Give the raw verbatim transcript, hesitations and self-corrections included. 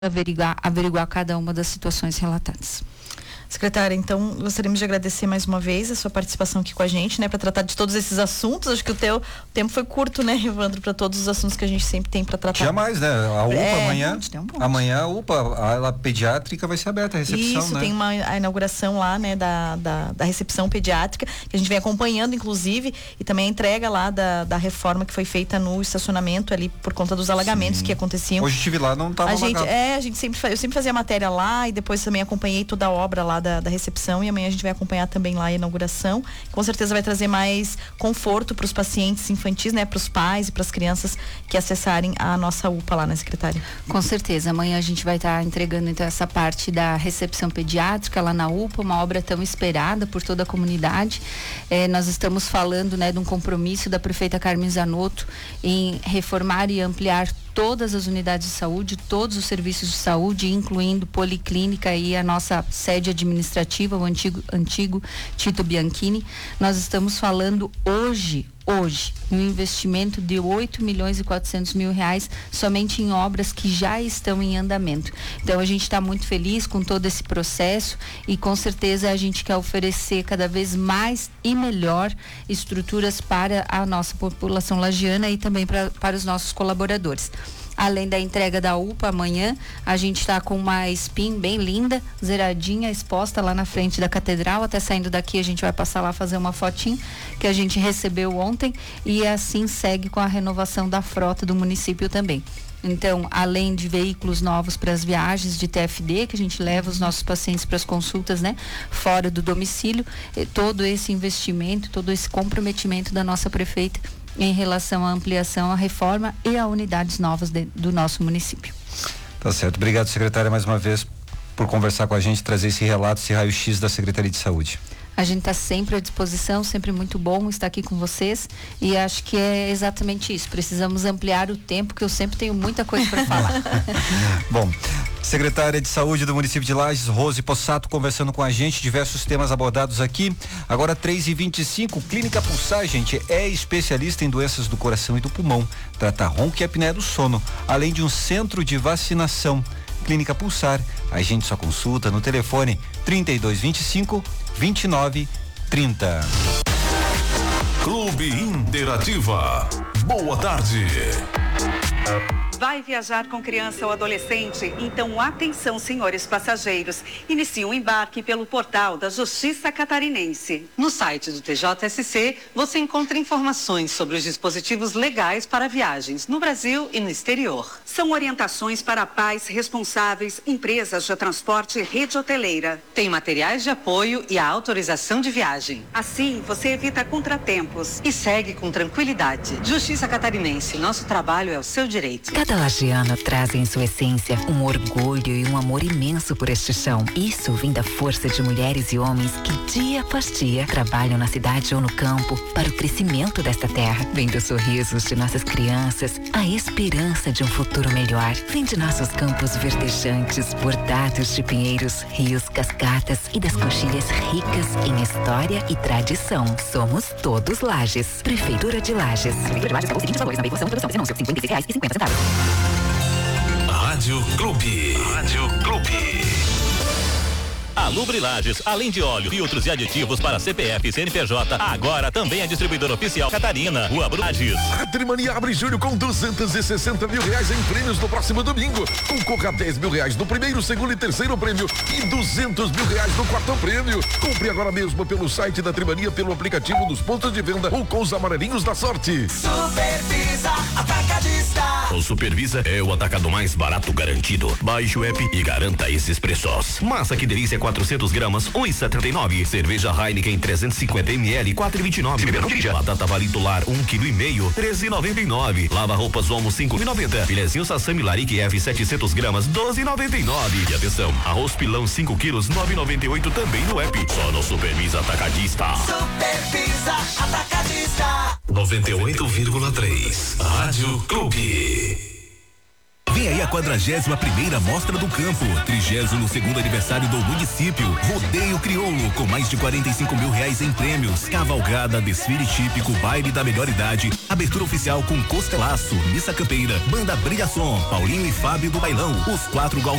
averiguar, averiguar cada uma das situações relatadas. Secretária, então gostaríamos de agradecer mais uma vez a sua participação aqui com a gente, né, para tratar de todos esses assuntos. Acho que o teu o tempo foi curto, né, Evandro, para todos os assuntos que a gente sempre tem para tratar. Tinha mais, né? A U P A é, amanhã, um monte, um monte. amanhã a U P A, a pediátrica vai ser aberta a recepção, Isso, né? tem uma a inauguração lá, né, da, da, da recepção pediátrica, que a gente vem acompanhando, inclusive, e também a entrega lá da, da reforma que foi feita no estacionamento ali por conta dos alagamentos Sim. que aconteciam. Hoje estive lá, não estava a gente alagado. É, a gente sempre, eu sempre fazia matéria lá e depois também acompanhei toda a obra lá da, da recepção. E amanhã a gente vai acompanhar também lá a inauguração. Com certeza vai trazer mais conforto para os pacientes infantis, né, para os pais e para as crianças que acessarem a nossa U P A lá, né, secretária? Com certeza. Amanhã a gente vai estar tá entregando então essa parte da recepção pediátrica lá na U P A, uma obra tão esperada por toda a comunidade. É, nós estamos falando, né, de um compromisso da prefeita Carmen Zanotto em reformar e ampliar todas as unidades de saúde, todos os serviços de saúde, incluindo policlínica e a nossa sede administrativa, o antigo, antigo Tito Bianchini. Nós estamos falando hoje, hoje, um investimento de oito milhões e quatrocentos mil reais somente em obras que já estão em andamento. Então a gente está muito feliz com todo esse processo e com certeza a gente quer oferecer cada vez mais e melhor estruturas para a nossa população lagiana e também pra, para os nossos colaboradores. Além da entrega da U P A amanhã, a gente está com uma spin bem linda, zeradinha, exposta lá na frente da catedral. Até saindo daqui a gente vai passar lá fazer uma fotinho que a gente recebeu ontem e assim segue com a renovação da frota do município também. Então, além de veículos novos para as viagens de T F D, que a gente leva os nossos pacientes para as consultas, né, fora do domicílio, todo esse investimento, todo esse comprometimento da nossa prefeita em relação à ampliação, à reforma e a unidades novas de, do nosso município. Tá certo. Obrigado, secretária, mais uma vez por conversar com a gente, trazer esse relato, esse raio-x da Secretaria de Saúde. A gente está sempre à disposição, sempre muito bom estar aqui com vocês e acho que é exatamente isso. Precisamos ampliar o tempo, que eu sempre tenho muita coisa para falar. Bom, secretária de Saúde do município de Lages, Rose Possato, conversando com a gente, diversos temas abordados aqui. Agora três e vinte e cinco, Clínica Pulsar, gente, é especialista em doenças do coração e do pulmão, trata ronco e apneia do sono, além de um centro de vacinação. Clínica Pulsar, a gente só consulta no telefone trinta e dois, vinte e cinco, vinte e nove, trinta. Clube Interativa. Boa tarde. Vai viajar com criança ou adolescente? Então atenção, senhores passageiros. Inicie o embarque pelo portal da Justiça Catarinense. No site do T J S C, você encontra informações sobre os dispositivos legais para viagens no Brasil e no exterior. São orientações para pais responsáveis, empresas de transporte e rede hoteleira. Tem materiais de apoio e a autorização de viagem. Assim, você evita contratempos. E segue com tranquilidade. Justiça Catarinense, nosso trabalho é o seu direito. Cada lagiano traz em sua essência um orgulho e um amor imenso por este chão. Isso vem da força de mulheres e homens que dia após dia trabalham na cidade ou no campo para o crescimento desta terra. Vem dos sorrisos de nossas crianças, a esperança de um futuro melhor. Vem de nossos campos verdejantes, bordados de pinheiros, rios, cascatas e das coxilhas ricas em história e tradição. Somos todos Lages. Prefeitura de Lages. A Prefeitura de Lages pagou os seguintes valores na veiculação e produção desse anúncio: cinquenta e seis reais e cinquenta centavos. Rádio Clube. Rádio Clube. A Lubrilages, além de óleo, filtros e aditivos para C P F e C N P J, agora também é distribuidor oficial Catarina, Rua Lages. A Trimania abre julho com duzentos e sessenta mil reais em prêmios no próximo domingo. Concorra a dez mil reais no primeiro, segundo e terceiro prêmio e duzentos mil reais no quarto prêmio. Compre agora mesmo pelo site da Trimania, pelo aplicativo dos pontos de venda ou com os amarelinhos da sorte. Supervisa Atacadista. O Supervisa é o atacado mais barato garantido. Baixe o app e garanta esses preços. Massa que delícia quatrocentos gramas, um e setenta e nove. Cerveja Heineken trezentos e cinquenta mililitros, quatro e vinte e nove. Batata valitular um quilo e meio, treze e noventa e nove. Lava roupas Omo cinco e noventa. Filezinho Sassami Larique F setecentos gramas, doze e noventa e nove. E atenção, arroz pilão cinco quilos, nove e noventa e oito também no app. Só no Supervisa Atacadista. Supervisa Atacadista. noventa e oito vírgula três. Rádio Clube. Vem aí a quadragésima primeira Mostra do Campo, trigésimo segundo aniversário do município, Rodeio Crioulo, com mais de quarenta e cinco mil reais em prêmios, cavalgada, desfile típico, baile da melhor idade, abertura oficial com Costelaço, missa campeira, banda Brilha Som, Paulinho e Fábio do Bailão, os quatro